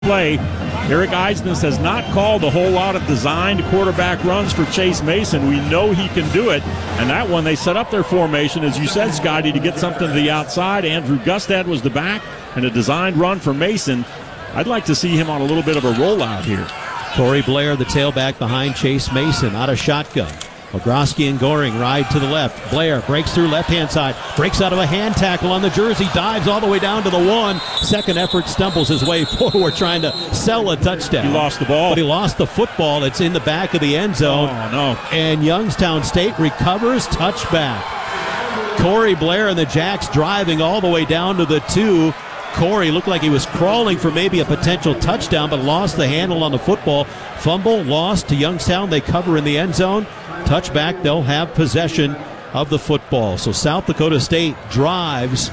play. Eric Eisnes has not called a whole lot of designed quarterback runs for Chase Mason. We know he can do it. And that one, they set up their formation, as you said, Scotty, to get something to the outside. Andrew Gustad was the back, and a designed run for Mason. I'd like to see him on a little bit of a rollout here. Corey Blair, the tailback behind Chase Mason, out of shotgun. Bogrovsky and Goring ride to the left. Blair breaks through left-hand side, breaks out of a hand tackle on the jersey, dives all the way down to the 1. Second effort, stumbles his way forward, trying to sell a touchdown. He lost the ball. But he lost the football. It's in the back of the end zone. Oh, no. And Youngstown State recovers, touchback. Corey Blair and the Jacks driving all the way down to the 2. Corey looked like he was crawling for maybe a potential touchdown, but lost the handle on the football. Fumble lost to Youngstown. They cover in the end zone. Touchback, they'll have possession of the football. So South Dakota State drives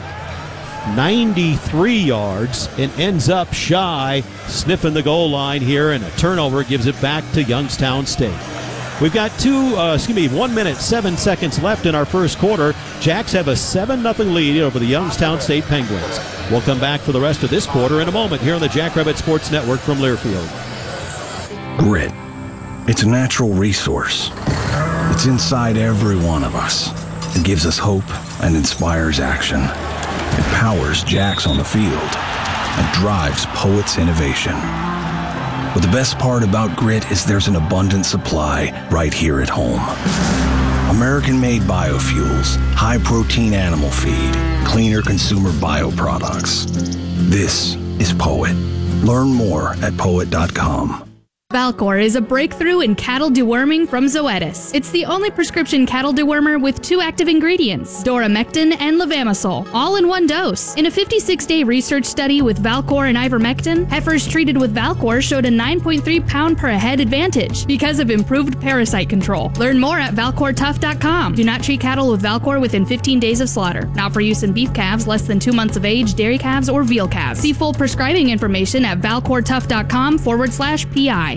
93 yards and ends up shy, sniffing the goal line here, and a turnover gives it back to Youngstown State. We've got 1 minute, 7 seconds left in our first quarter. Jacks have a 7-0 lead over the Youngstown State Penguins. We'll come back for the rest of this quarter in a moment here on the Jackrabbit Sports Network from Learfield. Grit. It's a natural resource. It's inside every one of us. It gives us hope and inspires action. It powers Jacks on the field and drives Poets' innovation. But the best part about Grit is there's an abundant supply right here at home. American-made biofuels, high-protein animal feed, cleaner consumer bioproducts. This is Poet. Learn more at poet.com. Valcor is a breakthrough in cattle deworming from Zoetis. It's the only prescription cattle dewormer with 2 active ingredients, doramectin and levamisole, all in 1 dose. In a 56-day research study with Valcor and ivermectin, heifers treated with Valcor showed a 9.3 pound per head advantage because of improved parasite control. Learn more at valcortough.com. Do not treat cattle with Valcor within 15 days of slaughter. Not for use in beef calves less than 2 months of age, dairy calves, or veal calves. See full prescribing information at valcortough.com/PI.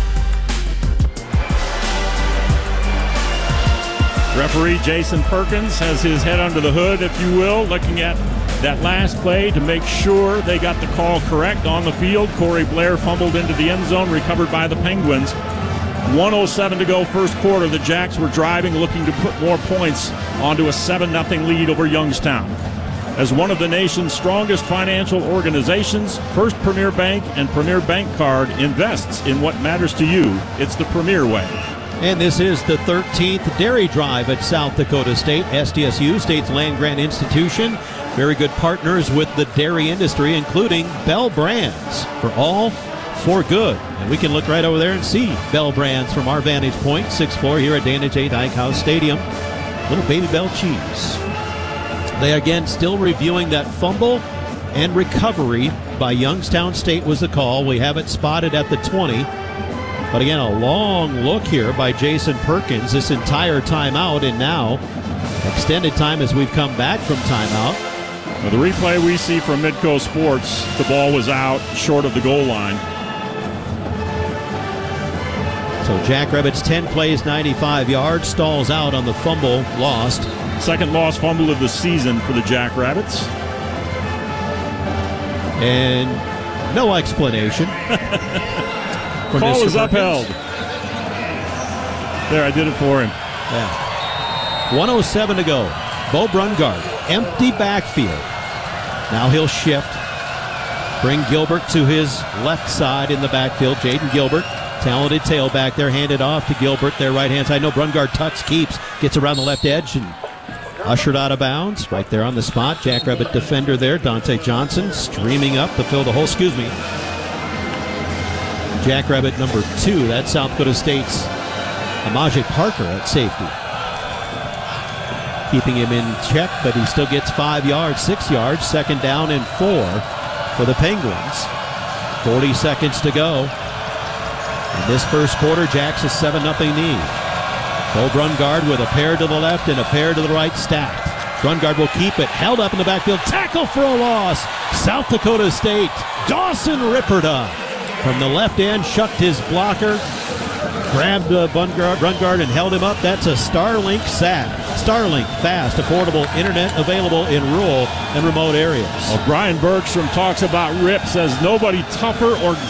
Referee Jason Perkins has his head under the hood, if you will, looking at that last play to make sure they got the call correct on the field. Corey Blair fumbled into the end zone, recovered by the Penguins. 1:07 to go first quarter. The Jacks were driving, looking to put more points onto a 7-0 lead over Youngstown. As one of the nation's strongest financial organizations, First Premier Bank and Premier Bank Card invests in what matters to you. It's the Premier way. And this is the 13th Dairy Drive at South Dakota State. SDSU, State's land-grant institution. Very good partners with the dairy industry, including Bell Brands, for all for good. And we can look right over there and see Bell Brands from our vantage point, 6th floor here at Dana J. Dykhouse Stadium. Little Baby Bell cheese. They, again, still reviewing that fumble and recovery by Youngstown State was the call. We have it spotted at the 20. But again, a long look here by Jason Perkins this entire timeout, and now extended time as we've come back from timeout. Well, the replay we see from Midco Sports, the ball was out short of the goal line. So Jackrabbits 10 plays, 95 yards, stalls out on the fumble lost. Second lost fumble of the season for the Jackrabbits. And no explanation. Call is upheld. There, I did it for him. Yeah. 1:07 to go. Bo Brungard, empty backfield. Now he'll shift. Bring Gilbert to his left side in the backfield. Jaden Gilbert, talented tailback there, handed off to Gilbert, their right-hand side. No, Brungard tucks, keeps, gets around the left edge and ushered out of bounds. Right there on the spot. Jackrabbit defender there, Dante Johnson, streaming up to fill the hole. Jackrabbit number 2, that's South Dakota State's Amaje Parker at safety. Keeping him in check, but he still gets 5 yards, 6 yards, 2nd down and 4 for the Penguins. 40 seconds to go. In this first quarter, Jacks a 7-0 lead. Bo Brungard with a pair to the left and a pair to the right stacked. Brungard will keep it, held up in the backfield, tackle for a loss. South Dakota State, Dawson Ripperda. From the left end, shucked his blocker, grabbed Brungard and held him up. That's a Starlink sack. Starlink, fast, affordable internet available in rural and remote areas. Well, Brian Bergstrom talks about Rip, says nobody tougher or